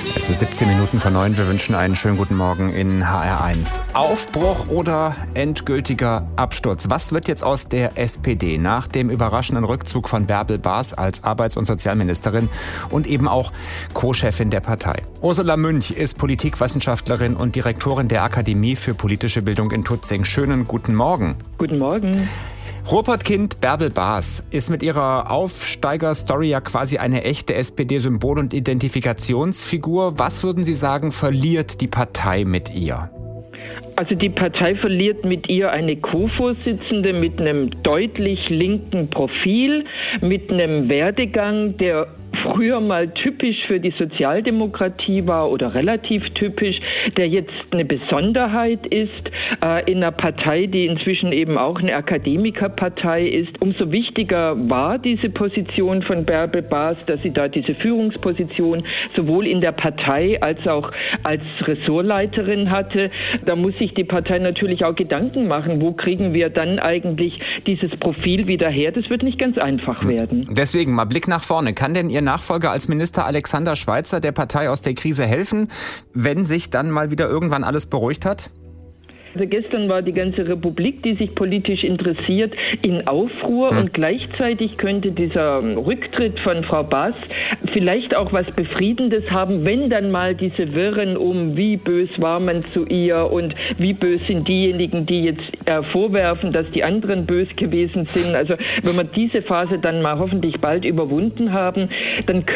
Es ist 17 Minuten vor 9. Wir wünschen einen schönen guten Morgen in HR1. Aufbruch oder endgültiger Absturz? Was wird jetzt aus der SPD nach dem überraschenden Rückzug von Bärbel Baas als Arbeits- und Sozialministerin und eben auch Co-Chefin der Partei? Ursula Münch ist Politikwissenschaftlerin und Direktorin der Akademie für politische Bildung in Tutzing. Schönen guten Morgen. Guten Morgen. Ruhrpottkind Bärbel Baas ist mit ihrer Aufsteiger-Story ja quasi eine echte SPD-Symbol- und Identifikationsfigur. Was würden Sie sagen, verliert die Partei mit ihr? Also die Partei verliert mit ihr eine Co-Vorsitzende mit einem deutlich linken Profil, mit einem Werdegang, der früher mal typisch für die Sozialdemokratie war oder relativ typisch, der jetzt eine Besonderheit ist in einer Partei, die inzwischen eben auch eine Akademikerpartei ist. Umso wichtiger war diese Position von Bärbel Baas, dass sie da diese Führungsposition sowohl in der Partei als auch als Ressortleiterin hatte. Da muss sich die Partei natürlich auch Gedanken machen, wo kriegen wir dann eigentlich dieses Profil wieder her? Das wird nicht ganz einfach werden. Deswegen mal Blick nach vorne. Kann denn Ihr Nachfolger als Minister Alexander Schweitzer der Partei aus der Krise helfen, wenn sich dann mal wieder irgendwann alles beruhigt hat? Also gestern war die ganze Republik, die sich politisch interessiert, in Aufruhr und gleichzeitig könnte dieser Rücktritt von Frau Baas vielleicht auch was Befriedendes haben, wenn dann mal diese Wirren um, wie bös war man zu ihr und wie bös sind diejenigen, die jetzt vorwerfen, dass die anderen bös gewesen sind. Also wenn wir diese Phase dann mal hoffentlich bald überwunden haben, dann